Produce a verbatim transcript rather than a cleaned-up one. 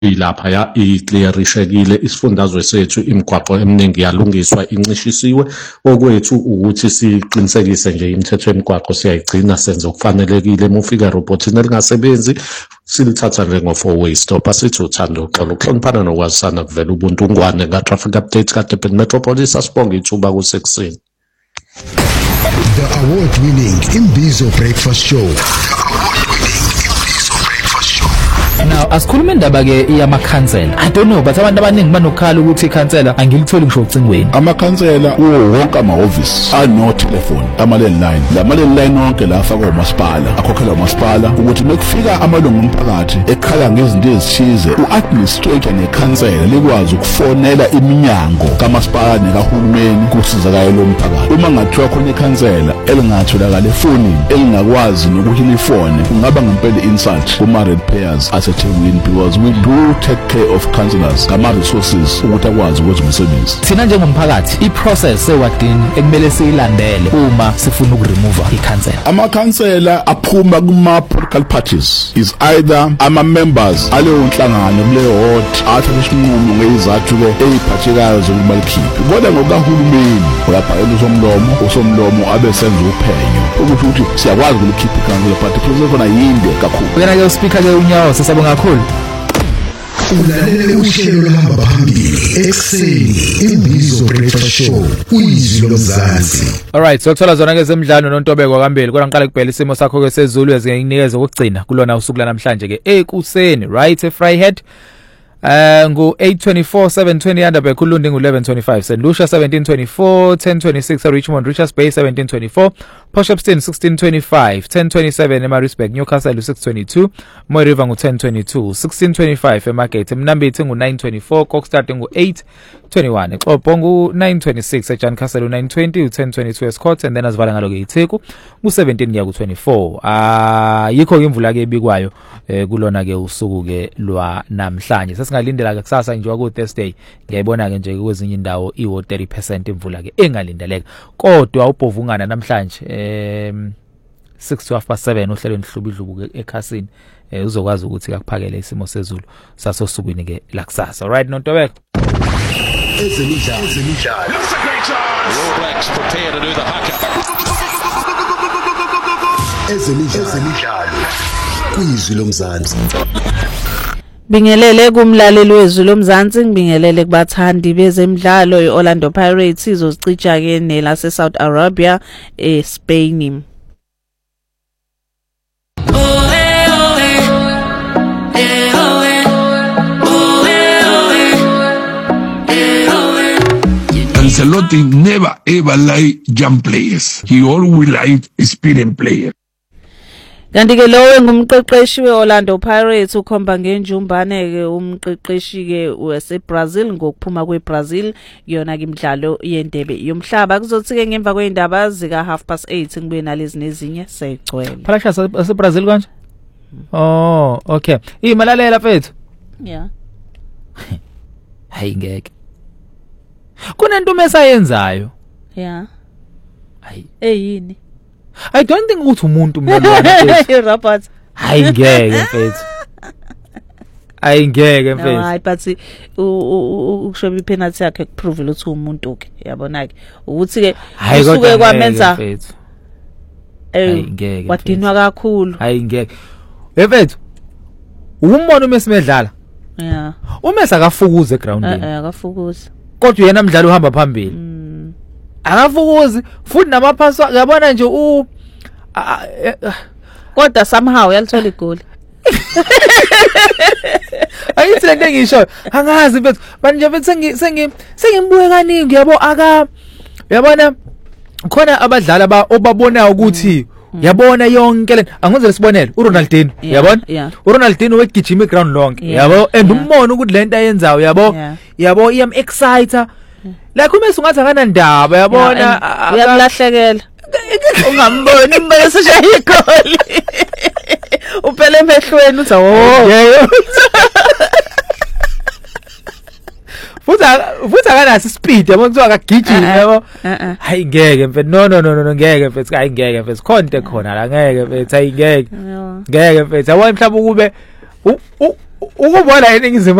ilapha ya iclearishekile isifundazwe sethu imigwaqo eminingi yalungiswa incishisiwe okwethu ukuthi siqinisekise nje imithetho yemigwaqo siyayigcina senze okufanelekile mufika robotini elingasebenzi silithatha njengo four way stop asithi uthando uxolo ukuhloniphana nokwazisana kuvela ubuntu ungwane nga traffic update ka Durban Metropolis asibonga ithuba kusekuseni. The award-winning Imbizo Breakfast Show. Now asikhuluma indaba ke yamakhansela. I don't know but abantu abaningi banokhala ukuthi ikhansela angilitholi ngisho ucingweni. Amakhansela kuwo wonke amahhovisi ano telephone ama landline. Lama landline wonke la afaka umasipala akhokhela umasipala ukuthi mekufika amalungu omphakathi ekhala ngezinto ezithize uadministrator nekhansela likwazi ukufonela iminyango kamasipala nekahulumeni kusizakala lo mphakathi. Uma ngathiwa khona ikhansela elingatholakala efonini elingakwazi nokuthi lifone kungaba ngempela insult kuma ratepayers eThekwini because we do take care of councillors ngama resources ukuthi akwazi ukwenza umsebenzi. Thina njengomphakathi iprocess ewadini ekumele siyilandele uma sifuna ukuremove ikhansela. Amakhansela aphuma kuma political parties is either ama members aleyo nhlangano kuleyo ward athatha isinqumo ngezathu ke eziphathekayo zokuba likhiphe. Kodwa ngokahulumeni uyabhala usomlomo usomlomo abe senza uphenyo ukuthi ukuthi siyakwazi ukulikhipha ikhansela but process khona yinde kakhulu. Wena ke uspeaker ke unyawo sesabonga kakhulu. Ulalele uhlelo lohamba phambili ekseni Imbizo Breakfast Show uyizwi lomzansi. Alright, so kuthola zona ke zemidlalo noNtobeko kwambili kodwa ngiqala kubhela isimo sakho ke sezulu ezinginikeza ukugcina kulona usuku lanamhlanje ke ekuseni right eFryhead Uh, ngu eight twenty-four, seven twenty Underberg, Kulundi ngu eleven twenty-five, Saint Lucia seventeen twenty-four, ten twenty-six Richmond, Richards Bay seventeen twenty-four, Potchefstroom sixteen twenty-five, ten twenty-seven Maritzburg, Newcastle six twenty-two, Moy River ngu ten twenty-two, sixteen twenty-five eMarket, Mnambithi ngu nine twenty-four, Kokstad ngu eight twenty-one, Exopo ngu nine twenty-six, Jan-Castle nine twenty, ten twenty-two Escort, and then asivala ngalo ke iTheku ngu seventeen ya ku twenty-four. Ah uh, yikho ke imvula ke ebikwayo eh, kulona ke usuku ke lwa namhlanje. Singalindela ke kusasa nje ku Thursday ngiyayibona ke nje kwezinye indawo iwo thirty percent imvula ke engalindeleka kodwa ubhovungana namhlanje em six to half past seven uhlelo nihlubidlubu ekhasini eh uzokwazi ukuthi akuphakele isimo sezulu sasosukwini ke la kusasa. Alright noNtobeko ezemidlalo ezemidlalo That's a great chance. All Blacks prepare to do the haka. ezemidlalo ezemidlalo kuyizwi lomzansi. Bingelele kumlaleli wezwi lomzansi ngibingelele kubathandi bezemidlalo iOrlando Pirates izosicija ke nelase Saudi Arabia eSpain. Ancelotti never ever liked young players. He always liked experienced players. Kanti ke lowe ngumqeqeshi weOrlando Pirates ukhomba ngenjumbane ke umqeqeshi ke waseBrazil ngokuphuma kweBrazil yona ke imidlalo yendebe yomhlaba kuzothi ke ngemva kweindaba zika half past eight ngibuye nalezi nezinye segcwele. Phalasha saseBrazil kanje? Oh, okay. Imalalela mfethu. Yeah. Hayi ngeke. Kunento mesayenzayo. Yeah. Hayi. Eyini? I don't think ukuthi umuntu mntwana Robert. Hayi ngeke mfethu. Hayi ngeke mfethu. Hayi but ukusho ipenalty yakhe kuprove ukuthi umuntu ke yabona ke ukuthi ke usuke kwamenza mfethu. Hayi ngeke. Wadinwa kakhulu. Hayi ngeke. Mfethu. Umbona uma simedlala. Yeah. Uma sakafukuze groundini. Eh akafukuze. Kodwa yena umdlalo uhamba phambili. Mm. Akafukuzi futhi namaphasa yabona nje u kodwa somehow yalithola igoli. Ayithi lento engisho angazi mfethu manje mfethu sengi sengimbuye kaningi yabo aka yabona khona abadlali aba obabona ukuthi yabona yonke lento angizele sibonele uRonaldinho yabona uRonaldinho wegijima iground lonke yabo and umbona ukuthi lento ayenzayo yabo yabo iyam exciter like uma sungathi akana ndaba yabona uyalahlekela ungamboni imbese shaya igoli uphele emehlweni uthi oh futhi futhi akanaso speed yabo kuthiwa akagijima yabo hayi ngeke mfethu no no no no ngeke mfethu hayi ngeke mfethu khonte khona la ngeke mfethu hayi ngeke ngeke mfethu awona mhlawumbe ukube ukubona eningizimu